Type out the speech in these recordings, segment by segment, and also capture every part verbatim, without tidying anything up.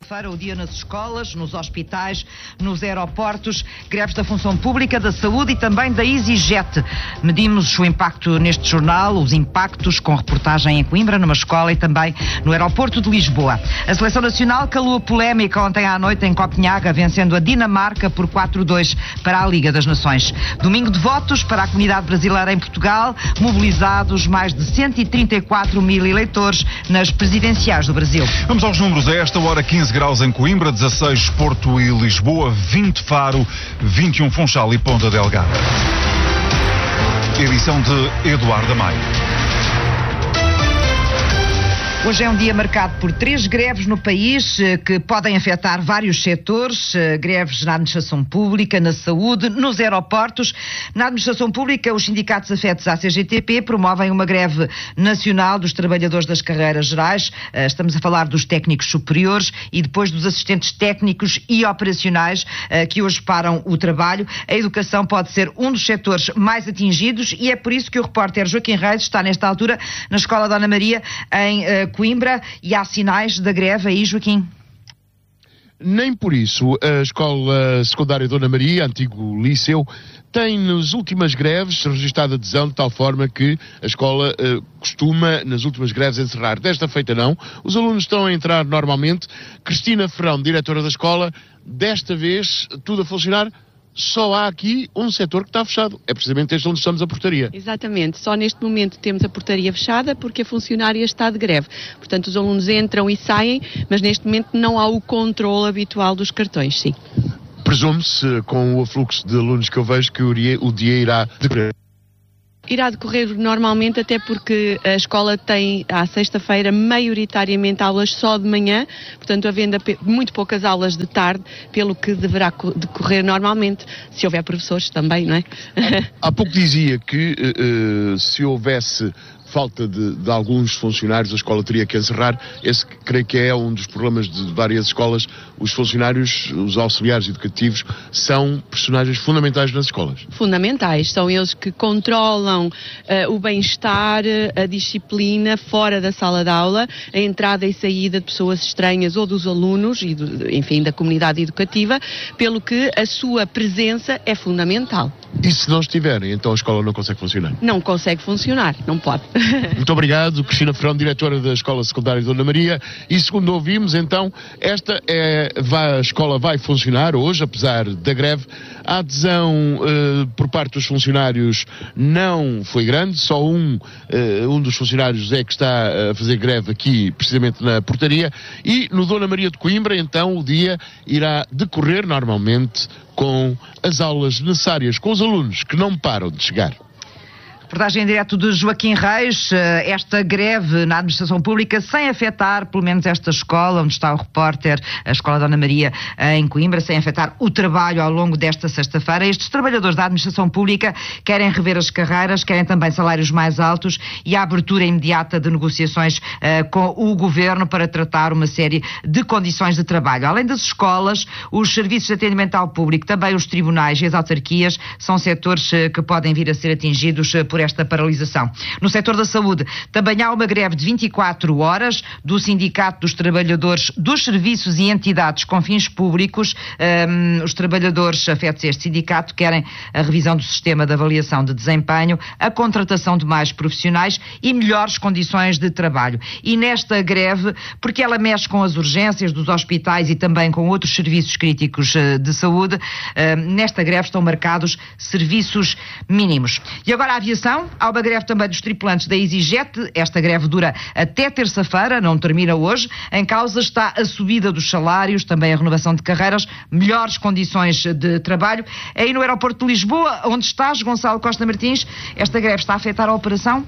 O dia nas escolas, nos hospitais, nos aeroportos, greves da função pública, da saúde e também da EasyJet. Medimos o impacto neste jornal, os impactos com reportagem em Coimbra, numa escola e também no aeroporto de Lisboa. A seleção nacional calou a polémica ontem à noite em Copenhaga, vencendo a Dinamarca por quatro a dois para a Liga das Nações. Domingo de votos para a comunidade brasileira em Portugal, mobilizados mais de cento e trinta e quatro mil eleitores nas presidenciais do Brasil. Vamos aos números. A esta hora, quinze graus em Coimbra, dezasseis Porto e Lisboa, vinte Faro, vinte e um Funchal e Ponta Delgada. Edição de Eduardo Maio. Hoje é um dia marcado por três greves no país que podem afetar vários setores, greves na administração pública, na saúde, nos aeroportos. Na administração pública, os sindicatos afetos à C G T P promovem uma greve nacional dos trabalhadores das carreiras gerais. Estamos a falar dos técnicos superiores e depois dos assistentes técnicos e operacionais que hoje param o trabalho. A educação pode ser um dos setores mais atingidos e é por isso que o repórter Joaquim Reis está nesta altura na Escola Dona Maria em Coimbra, e há sinais da greve aí, Joaquim? Nem por isso. A Escola Secundária Dona Maria, antigo liceu, tem nas últimas greves registrado adesão de tal forma que a escola uh, costuma, nas últimas greves, encerrar. Desta feita não. Os alunos estão a entrar normalmente. Cristina Ferrão, diretora da escola, desta vez tudo a funcionar. Só há aqui um setor que está fechado. É precisamente este onde estamos, a portaria. Exatamente. Só neste momento temos a portaria fechada porque a funcionária está de greve. Portanto, os alunos entram e saem, mas neste momento não há o controle habitual dos cartões, sim. Presume-se, com o afluxo de alunos que eu vejo, que o dia, o dia irá decorrer. Irá decorrer normalmente, até porque a escola tem, à sexta-feira, maioritariamente aulas só de manhã, portanto, havendo muito poucas aulas de tarde, pelo que deverá decorrer normalmente, se houver professores também, não é? Há, há pouco dizia que uh, se houvesse falta de, de alguns funcionários, a escola teria que encerrar. Esse, creio que é um dos problemas de várias escolas. Os funcionários, os auxiliares educativos, são personagens fundamentais nas escolas. Fundamentais. São eles que controlam uh, o bem-estar, a disciplina fora da sala de aula, a entrada e saída de pessoas estranhas ou dos alunos e, do, enfim, da comunidade educativa, pelo que a sua presença é fundamental. E se não estiverem, então a escola não consegue funcionar? Não consegue funcionar, não pode. Muito obrigado, Cristina Ferrão, diretora da Escola Secundária Dona Maria. E segundo ouvimos, então, esta é, vai, a escola vai funcionar hoje, apesar da greve. A adesão uh, por parte dos funcionários não foi grande, só um, uh, um dos funcionários é que está a fazer greve aqui, precisamente na portaria. E no Dona Maria de Coimbra, então, o dia irá decorrer normalmente com as aulas necessárias, com os alunos que não param de chegar. Reportagem em direto de Joaquim Reis, esta greve na administração pública sem afetar, pelo menos esta escola, onde está o repórter, a Escola Dona Maria em Coimbra, sem afetar o trabalho ao longo desta sexta-feira. Estes trabalhadores da administração pública querem rever as carreiras, querem também salários mais altos e a abertura imediata de negociações uh, com o governo para tratar uma série de condições de trabalho. Além das escolas, os serviços de atendimento ao público, também os tribunais e as autarquias são setores uh, que podem vir a ser atingidos uh, por esta paralisação. No setor da saúde, também há uma greve de vinte e quatro horas do Sindicato dos Trabalhadores dos Serviços e Entidades com Fins Públicos. Um, os trabalhadores afetos a este sindicato querem a revisão do sistema de avaliação de desempenho, a contratação de mais profissionais e melhores condições de trabalho. E nesta greve, porque ela mexe com as urgências dos hospitais e também com outros serviços críticos de saúde, nesta greve estão marcados serviços mínimos. E agora a aviação. Há uma greve também dos tripulantes da EasyJet. Esta greve dura até terça-feira, não termina hoje. Em causa está a subida dos salários, também a renovação de carreiras, melhores condições de trabalho. Aí no aeroporto de Lisboa, onde estás, Gonçalo Costa Martins, esta greve está a afetar a operação?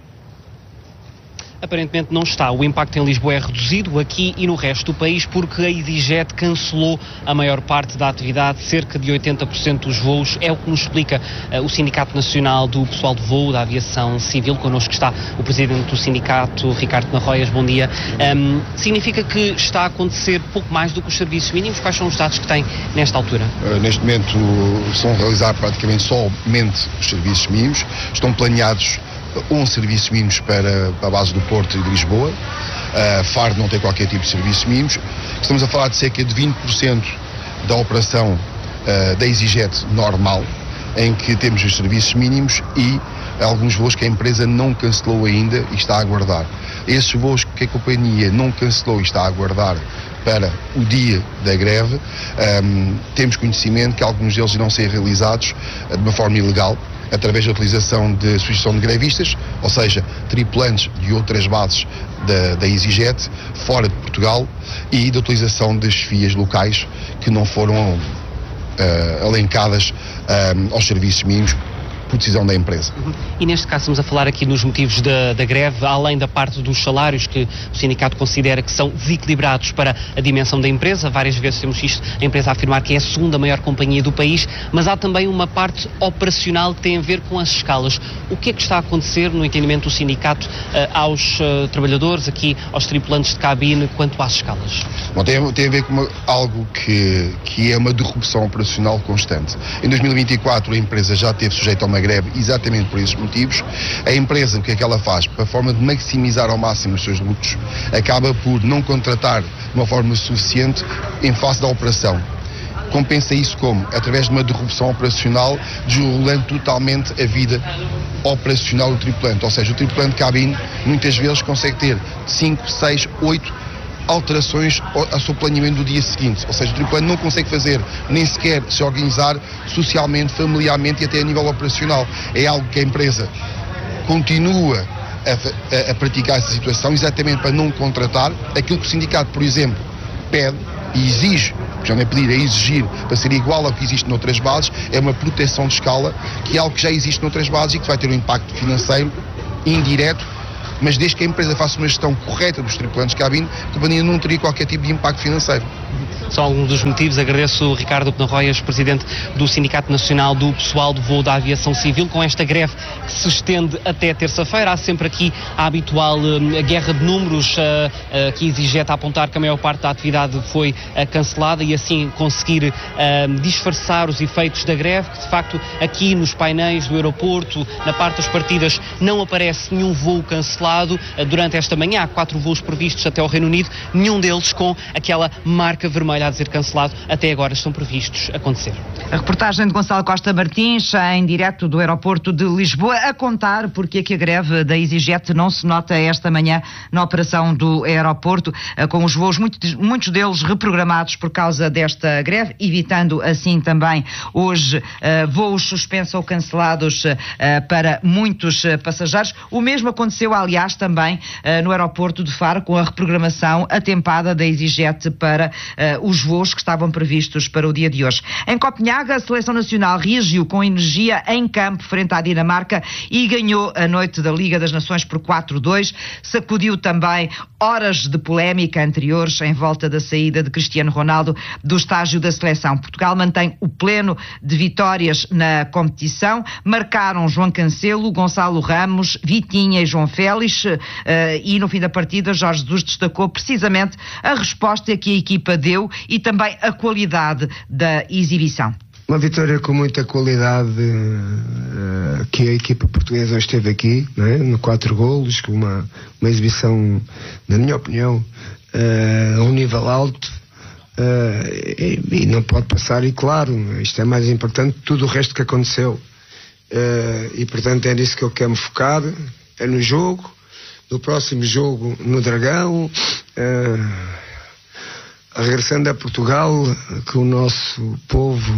Aparentemente não está. O impacto em Lisboa é reduzido aqui e no resto do país porque a EasyJet cancelou a maior parte da atividade, cerca de oitenta por cento dos voos. É o que nos explica uh, o Sindicato Nacional do Pessoal de Voo da Aviação Civil. Connosco está o Presidente do Sindicato, Ricardo Narroias. Bom dia. Um, significa que está a acontecer pouco mais do que os serviços mínimos? Quais são os dados que tem nesta altura? Uh, neste momento estão a realizar praticamente somente os serviços mínimos. Estão planeados um serviço mínimo para, para a base do Porto e de Lisboa. Uh, Faro não tem qualquer tipo de serviços mínimos. Estamos a falar de cerca de vinte por cento da operação uh, da EasyJet normal, em que temos os serviços mínimos e alguns voos que a empresa não cancelou ainda e está a aguardar. Esses voos que a companhia não cancelou e está a aguardar para o dia da greve, um, temos conhecimento que alguns deles irão ser realizados uh, de uma forma ilegal, através da utilização de associação de grevistas, ou seja, tripulantes de outras bases da, da EasyJet, fora de Portugal, e da utilização das chefias locais que não foram uh, alencadas uh, aos serviços mínimos por decisão da empresa. E neste caso estamos a falar aqui nos motivos da, da greve, além da parte dos salários que o sindicato considera que são desequilibrados para a dimensão da empresa. Várias vezes temos visto a empresa a afirmar que é a segunda maior companhia do país, mas há também uma parte operacional que tem a ver com as escalas. O que é que está a acontecer no entendimento do sindicato uh, aos uh, trabalhadores, aqui aos tripulantes de cabine, quanto às escalas? Bom, tem, tem a ver com uma, algo que, que é uma derrupção operacional constante. Em dois mil e vinte e quatro a empresa já esteve sujeita a uma greve exatamente por esses motivos. A empresa, o que é que ela faz? Para a forma de maximizar ao máximo os seus lucros, acaba por não contratar de uma forma suficiente em face da operação. Compensa isso como? Através de uma derrubção operacional, desregulando totalmente a vida operacional do tripulante. Ou seja, o tripulante de cabine muitas vezes consegue ter cinco, seis, oito alterações ao seu planeamento do dia seguinte. Ou seja, o tripulante não consegue fazer, nem sequer se organizar socialmente, familiarmente e até a nível operacional. É algo que a empresa continua a, a, a praticar essa situação, exatamente para não contratar. Aquilo que o sindicato, por exemplo, pede e exige, já não é pedir, é exigir, para ser igual ao que existe noutras bases, é uma proteção de escala, que é algo que já existe noutras bases e que vai ter um impacto financeiro indireto, mas desde que a empresa faça uma gestão correta dos tripulantes de cabine, a companhia não teria qualquer tipo de impacto financeiro. São alguns dos motivos. Agradeço o Ricardo Penarroias, presidente do Sindicato Nacional do Pessoal de Voo da Aviação Civil, com esta greve que se estende até terça-feira. Há sempre aqui a habitual uh, guerra de números, uh, uh, que a EasyJet a apontar que a maior parte da atividade foi uh, cancelada e assim conseguir uh, disfarçar os efeitos da greve, que de facto aqui nos painéis do aeroporto, na parte das partidas, não aparece nenhum voo cancelado. Uh, durante esta manhã há quatro voos previstos até ao Reino Unido, nenhum deles com aquela marca vermelha a dizer cancelado, até agora estão previstos acontecer. A reportagem de Gonçalo Costa Martins, em direto do aeroporto de Lisboa, a contar porque é que a greve da EasyJet não se nota esta manhã na operação do aeroporto, com os voos, muitos, muitos deles reprogramados por causa desta greve, evitando assim também hoje uh, voos suspensos ou cancelados uh, para muitos uh, passageiros. O mesmo aconteceu, aliás, também uh, no aeroporto de Faro, com a reprogramação atempada da EasyJet para uh, os voos que estavam previstos para o dia de hoje. Em Copenhaga, a Seleção Nacional reagiu com energia em campo frente à Dinamarca e ganhou a noite da Liga das Nações por quatro a dois. Sacudiu também horas de polémica anteriores em volta da saída de Cristiano Ronaldo do estágio da seleção. Portugal mantém o pleno de vitórias na competição. Marcaram João Cancelo, Gonçalo Ramos, Vitinha e João Félix, uh, e no fim da partida Jorge Jesus destacou precisamente a resposta que a equipa deu e também a qualidade da exibição. Uma vitória com muita qualidade, uh, que a equipa portuguesa hoje esteve aqui, não é? No quatro golos, com uma, uma exibição, na minha opinião, uh, a um nível alto, uh, e, e não pode passar, e claro, isto é mais importante que tudo o resto que aconteceu. Uh, e portanto é nisso que eu quero me focar, é no jogo, no próximo jogo no Dragão, uh, regressando a Portugal, que o nosso povo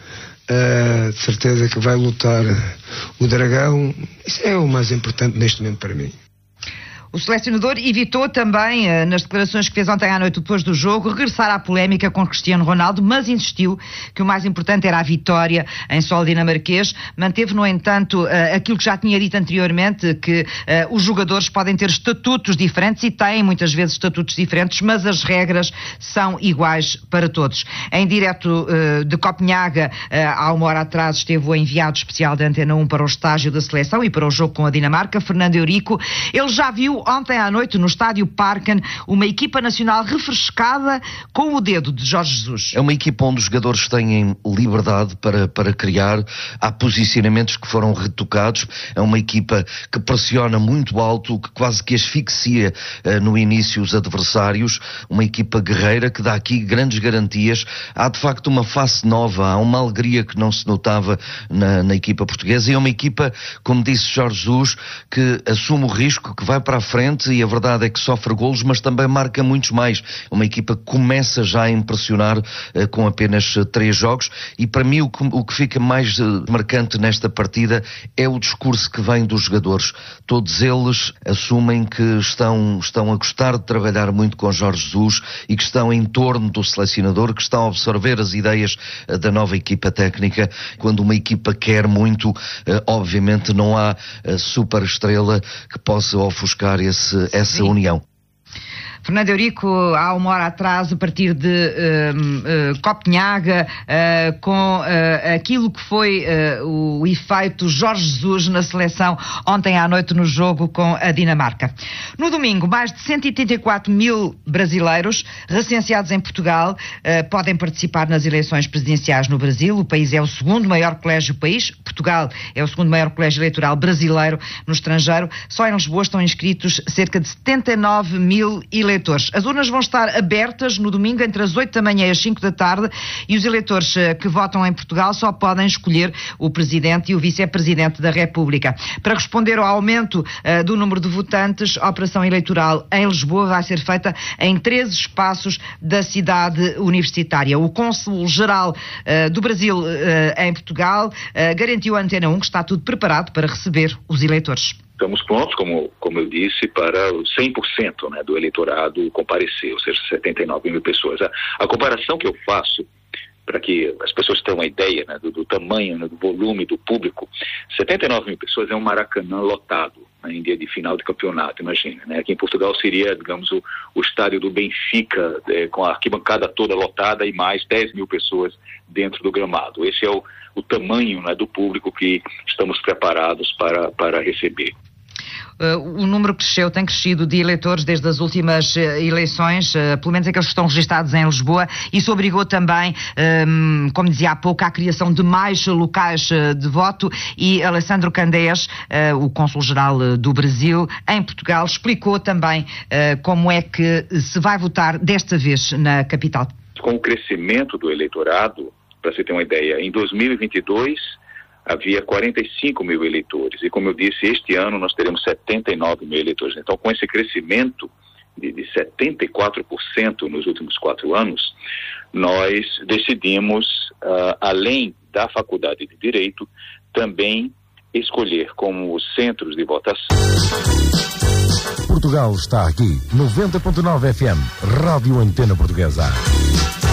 uh, de certeza que vai lutar o Dragão. Isso é o mais importante neste momento para mim. O selecionador evitou também, nas declarações que fez ontem à noite depois do jogo, regressar à polémica com Cristiano Ronaldo, mas insistiu que o mais importante era a vitória em solo dinamarquês. Manteve, no entanto, aquilo que já tinha dito anteriormente, que os jogadores podem ter estatutos diferentes, e têm muitas vezes estatutos diferentes, mas as regras são iguais para todos. Em direto de Copenhaga, há uma hora atrás, esteve o enviado especial da Antena um para o estágio da seleção e para o jogo com a Dinamarca, Fernando Eurico. Ele já viu estreou ontem à noite no estádio Parken uma equipa nacional refrescada com o dedo de Jorge Jesus. É uma equipa onde os jogadores têm liberdade para, para criar, há posicionamentos que foram retocados, é uma equipa que pressiona muito alto, que quase que asfixia uh, no início os adversários, uma equipa guerreira que dá aqui grandes garantias. Há de facto uma face nova, há uma alegria que não se notava na, na equipa portuguesa, e é uma equipa, como disse Jorge Jesus, que assume o risco, que vai para a frente, e a verdade é que sofre golos, mas também marca muitos mais. Uma equipa que começa já a impressionar uh, com apenas uh, três jogos, e para mim o que, o que fica mais uh, marcante nesta partida é o discurso que vem dos jogadores. Todos eles assumem que estão, estão a gostar de trabalhar muito com Jorge Jesus e que estão em torno do selecionador, que estão a absorver as ideias uh, da nova equipa técnica. Quando uma equipa quer muito, uh, obviamente não há uh, super estrela que possa ofuscar esse, essa união. Fernando Eurico, há uma hora atrás, a partir de uh, uh, Copenhaga, uh, com uh, aquilo que foi uh, o efeito Jorge Jesus na seleção ontem à noite no jogo com a Dinamarca. No domingo, mais de cento e oitenta e quatro mil brasileiros recenseados em Portugal uh, podem participar nas eleições presidenciais no Brasil. O país é o segundo maior colégio do país. Portugal é o segundo maior colégio eleitoral brasileiro no estrangeiro. Só em Lisboa estão inscritos cerca de setenta e nove mil eleitores. As urnas vão estar abertas no domingo entre as oito da manhã e as cinco da tarde, e os eleitores que votam em Portugal só podem escolher o Presidente e o Vice-Presidente da República. Para responder ao aumento uh, do número de votantes, a operação eleitoral em Lisboa vai ser feita em três espaços da cidade universitária. O Cônsul-Geral uh, do Brasil uh, em Portugal uh, garantiu à Antena um que está tudo preparado para receber os eleitores. Estamos prontos, como, como eu disse, para cem por cento, né, do eleitorado comparecer, ou seja, setenta e nove mil pessoas. A, a comparação que eu faço, para que as pessoas tenham uma ideia, né, do, do tamanho, né, do volume do público, setenta e nove mil pessoas é um Maracanã lotado, né, em dia de final de campeonato, imagina. Né? Aqui em Portugal seria, digamos, o, o estádio do Benfica, é, com a arquibancada toda lotada e mais dez mil pessoas dentro do gramado. Esse é o, o tamanho, né, do público que estamos preparados para, para receber. Uh, o número cresceu, tem crescido de eleitores desde as últimas uh, eleições, uh, pelo menos aqueles que estão registados em Lisboa. Isso obrigou também, um, como dizia há pouco, à criação de mais locais uh, de voto, e Alessandro Candés, uh, o Cônsul-Geral uh, do Brasil em Portugal, explicou também uh, como é que se vai votar desta vez na capital. Com o crescimento do eleitorado, para você ter uma ideia, em dois mil e vinte e dois havia quarenta e cinco mil eleitores, e como eu disse, este ano nós teremos setenta e nove mil eleitores. Então, com esse crescimento de, de setenta e quatro por cento nos últimos quatro anos, nós decidimos, uh, além da Faculdade de Direito, também escolher como centros de votação. Portugal está aqui, noventa ponto nove F M, Rádio Antena Portuguesa.